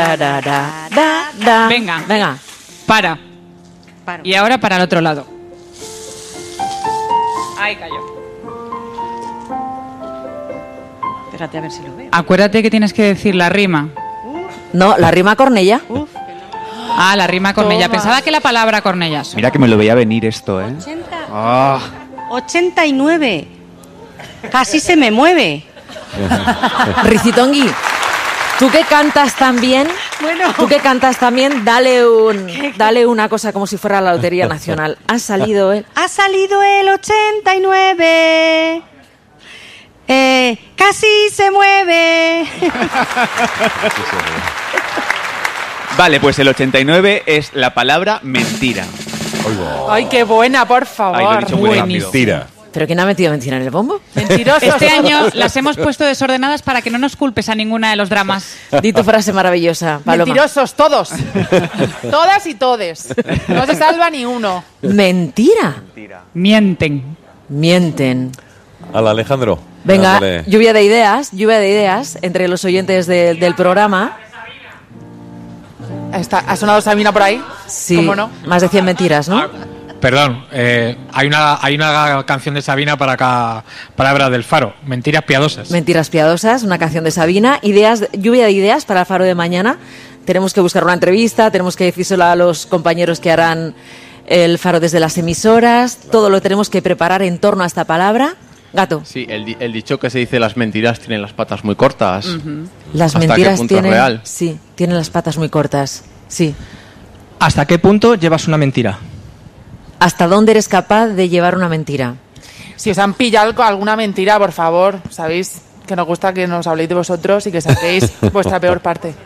Venga. Para. Paro. Y ahora para el otro lado. Ahí cayó. Espérate a ver si lo veo. Acuérdate que tienes que decir la rima. No, la rima Cornella. Ah, la rima Cornella. Toma. Pensaba que la palabra Cornellas. Mira que me lo veía venir esto, ¿eh? 89. Casi se me mueve. Ricitongui, tú que cantas también, Bueno. dale una cosa como si fuera la Lotería Nacional. Ha salido Ha salido el 89. Casi se mueve. Vale, pues el 89 es la palabra mentira. Ay, qué buena, por Ay, lo he favor. dicho muy rápido. Mentira. ¿Pero quién ha metido mentira en el bombo? Mentirosos. Este año las hemos puesto desordenadas para que no nos culpes a ninguna de los dramas. Di tu frase maravillosa, Paloma. Mentirosos, todos. Todas y todes. No se salva ni uno. Mentira. Mienten. Mienten. Al Alejandro. Venga, Dándole. lluvia de ideas entre los oyentes del programa. ¿Ha sonado Sabina por ahí? Sí, ¿Cómo no? más de 100 mentiras, ¿no? Perdón, hay una canción de Sabina para cada palabra del Faro. Mentiras piadosas. Mentiras piadosas, una canción de Sabina. Lluvia de ideas para el Faro de mañana. Tenemos que buscar una entrevista, tenemos que decírselo a los compañeros que harán el Faro desde las emisoras. Todo lo tenemos que preparar en torno a esta palabra. Gato. Sí, el dicho que se dice las mentiras tienen las patas muy cortas. Las ¿Hasta mentiras qué punto es tienen... real? Sí, tienen las patas muy cortas. Sí. ¿Hasta qué punto llevas una mentira? ¿Hasta dónde eres capaz de llevar una mentira? Si os han pillado alguna mentira, por favor, sabéis que nos gusta que nos habléis de vosotros y que saquéis vuestra peor parte.